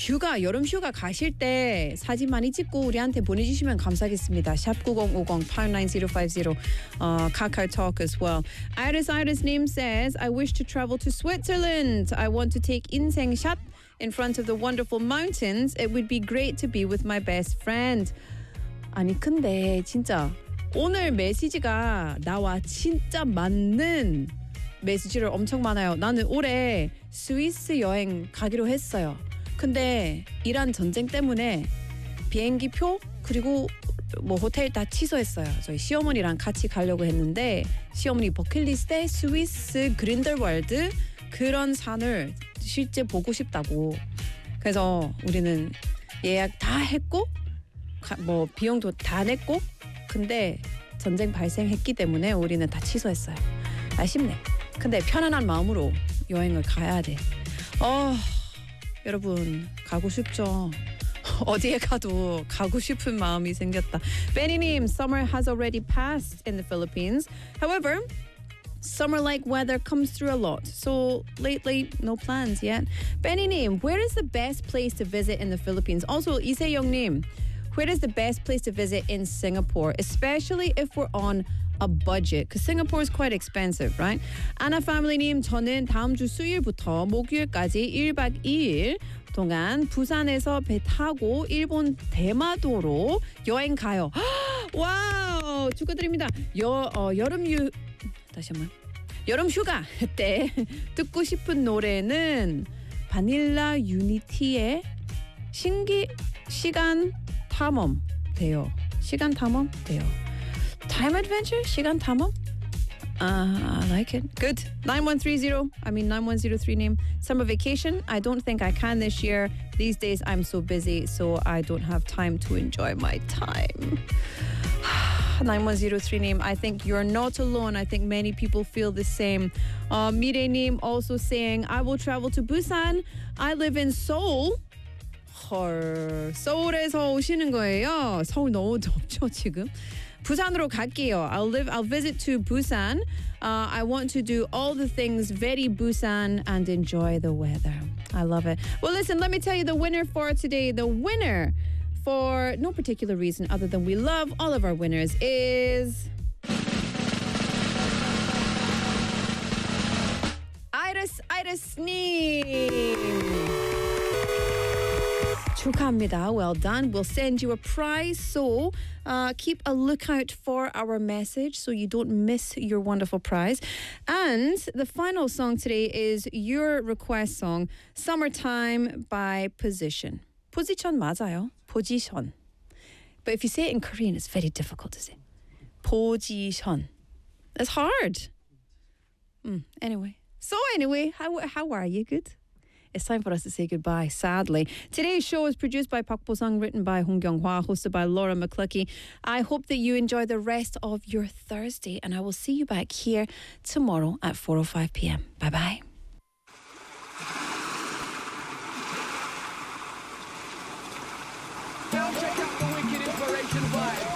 여름 휴가 가실 때 사진 많이 찍고 우리한테 보내주시면 감사하겠습니다. 샵 9050 59050 카카오톡 as well. Iris Nim says, I wish to travel to Switzerland. I want to take 인생샷 in front of the wonderful mountains. It would be great to be with my best friend. 아니 근데 진짜 오늘 메시지가 나와 진짜 맞는 메시지를 엄청 많아요. 나는 올해 스위스 여행 가기로 했어요. 근데 이란 전쟁 때문에 비행기 표 그리고 뭐 호텔 다 취소했어요. 저희 시어머니랑 같이 가려고 했는데 시어머니 버킷리스트에 스위스 그린델왈드 그런 산을 실제 보고 싶다고. 그래서 우리는 예약 다 했고 뭐 비용도 다 냈고 근데 전쟁 발생했기 때문에 우리는 다 취소했어요. 아쉽네. 근데 편안한 마음으로 여행을 가야 돼. 여러분 가고 싶죠? 어디에 가도 가고 싶은 마음이 생겼다. Benny님, summer has already passed in the Philippines. However, summer-like weather comes through a lot. So lately, no plans yet. Benny님, where is the best place to visit in the Philippines? Also, 이세영님, where is the best place to visit in Singapore, especially if we're on a budget? Because Singapore is quite expensive, right? Anna family님, 저는 다음 주 수요일부터 목요일까지 1박 2일 동안 부산에서 배 타고 일본 대마도로 여행 가요. 와우, 축하드립니다. 여름 휴가 때 듣고 싶은 노래는 바닐라 유니티의 시간 탐험 돼요. 시간 탐험 돼요. Time adventure? 시간 탐험? I like it. Good. 9103 name. Summer vacation? I don't think I can this year. These days I'm so busy, so I don't have time to enjoy my time. 9103 name. I think you're not alone. I think many people feel the same. Mire name also saying, I will travel to Busan. I live in Seoul. 헐, 서울에서 오시는 거예요. 서울 너무 덥죠 지금. 부산으로 갈게요. I'll visit to Busan. I want to do all the things very Busan and enjoy the weather. I love it. Well, listen, let me tell you the winner for today. The winner, for no particular reason other than we love all of our winners, is Iris Nim. 축하합니다. Well done. We'll send you a prize. So keep a lookout for our message so you don't miss your wonderful prize. And the final song today is your request song, Summertime by Position. Position 맞아요. Position. But if you say it in Korean, it's very difficult to say. Position. That's hard. Anyway. So anyway, how are you? Good? It's time for us to say goodbye, sadly. Today's show is produced by Park Bo-sung, written by Hong Kyung-hwa, hosted by Laura McCluckey. I hope that you enjoy the rest of your Thursday, and I will see you back here tomorrow at 4:05 p.m. Bye-bye. Now check out the wicked inspiration vibe.